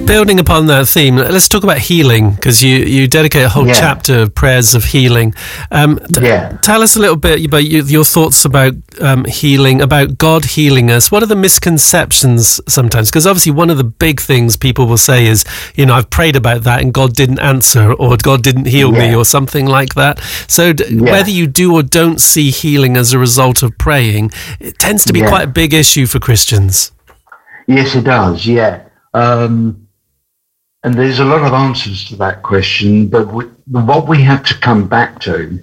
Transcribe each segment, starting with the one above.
Building upon that theme, let's talk about healing, because you dedicate a whole chapter of prayers of healing. Tell us a little bit about your thoughts about healing, about God healing us. What are the misconceptions sometimes? Because obviously one of the big things people will say is, I've prayed about that and God didn't answer, or God didn't heal me, or something like that. So whether you do or don't see healing as a result of praying, it tends to be quite a big issue for Christians. Yes, it does, and there's a lot of answers to that question, but what we have to come back to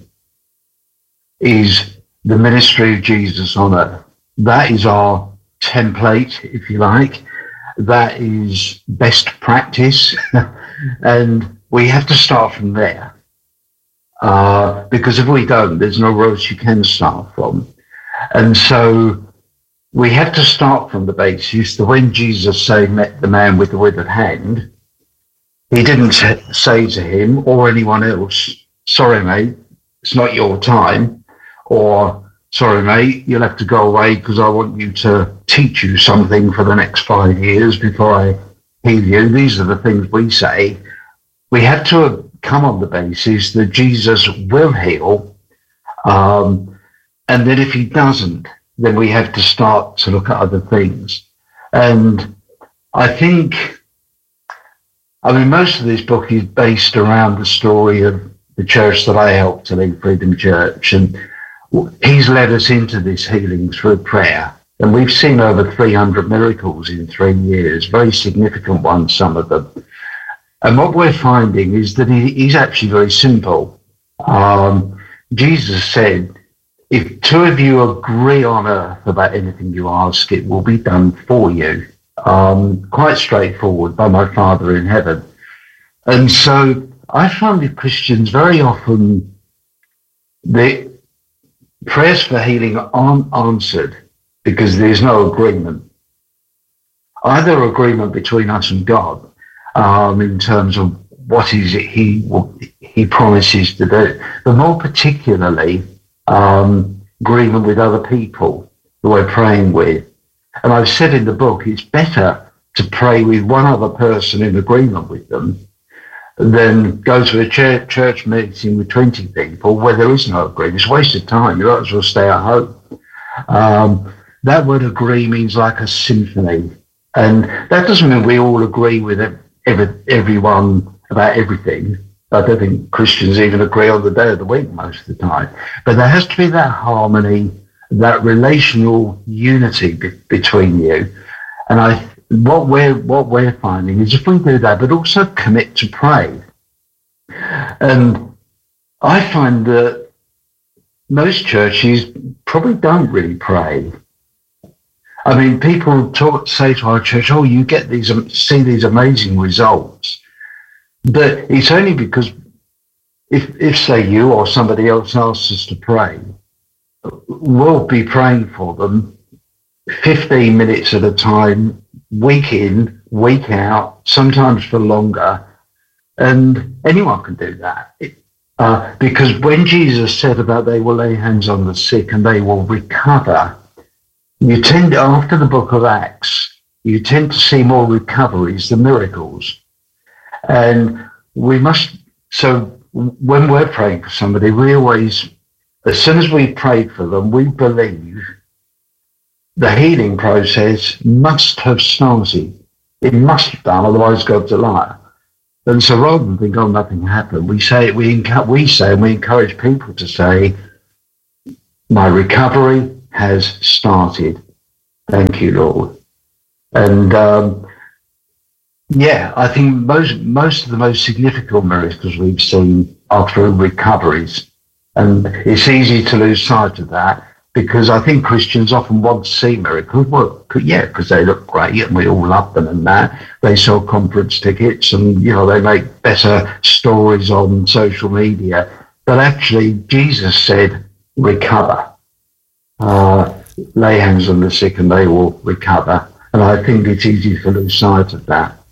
is the ministry of Jesus on earth. That is our template, if you like. That is best practice. And we have to start from there. Because if we don't, there's nowhere else you can start from. And so we have to start from the basis that when Jesus met the man with the withered hand, he didn't say to him or anyone else, sorry, mate, it's not your time, or sorry, mate, you'll have to go away because I want you to teach you something for the next 5 years before I heal you. These are the things we say. We have to come on the basis that Jesus will heal, and then if he doesn't, then we have to start to look at other things. And I think, most of this book is based around the story of the church that I helped to lead, Freedom Church, and he's led us into this healing through prayer. And we've seen over 300 miracles in 3 years, very significant ones, some of them. And what we're finding is that he's actually very simple. Jesus said, if two of you agree on earth about anything you ask, it will be done for you. Quite straightforward, by my Father in heaven. And so I find with Christians very often the prayers for healing aren't answered because there's no agreement. Either agreement between us and God in terms of what is it he promises to do, but more particularly agreement with other people who we're praying with. And I've said in the book, it's better to pray with one other person in agreement with them than go to a church meeting with 20 people where there is no agreement. It's a waste of time. You might as well stay at home. That word agree means like a symphony. And that doesn't mean we all agree with everyone about everything. I don't think Christians even agree on the day of the week most of the time. But there has to be that harmony, that relational unity between you. And what we're finding is if we do that, but also commit to pray. And I find that most churches probably don't really pray. People say to our church, oh, you get see these amazing results. But it's only because if say you or somebody else asks us to pray, we'll be praying for them 15 minutes at a time, week in, week out, sometimes for longer. And anyone can do that. Because when Jesus said about they will lay hands on the sick and they will recover, after the book of Acts, you tend to see more recoveries than miracles. And so when we're praying for somebody, we always, as soon as we prayed for them, we believe the healing process must have started. It must have done, otherwise God's a liar. And so rather than think, oh, nothing happened, we encourage people to say, my recovery has started. Thank you, Lord. And I think most of the most significant miracles we've seen are through recoveries. And it's easy to lose sight of that because I think Christians often want to see miracles. Well, because they look great and we all love them and that. They sell conference tickets and, they make better stories on social media. But actually, Jesus said, recover. Lay hands on the sick and they will recover. And I think it's easy to lose sight of that.